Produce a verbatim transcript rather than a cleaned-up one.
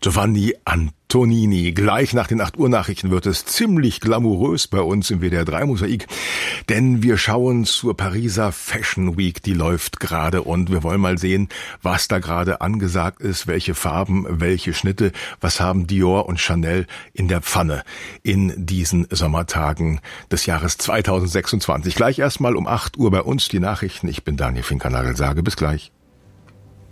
Giovanni Antonini. Gleich nach den acht Uhr Nachrichten wird es ziemlich glamourös bei uns im W D R drei Mosaik, denn wir schauen zur Pariser Fashion Week, die läuft gerade und wir wollen mal sehen, was da gerade angesagt ist, welche Farben, welche Schnitte, was haben Dior und Chanel in der Pfanne in diesen Sommertagen des Jahres zweitausendsechsundzwanzig. Gleich erstmal um acht Uhr bei uns die Nachrichten. Ich bin Daniel Finkernagel, sage bis gleich.